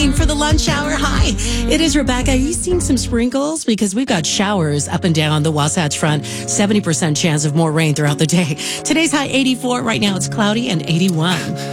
morning for the lunch hour. Hi, it is Rebecca. Are you seeing some sprinkles? Because we've got showers up and down the Wasatch Front. 70% chance of more rain throughout the day. Today's high 84. Right now it's cloudy and 81.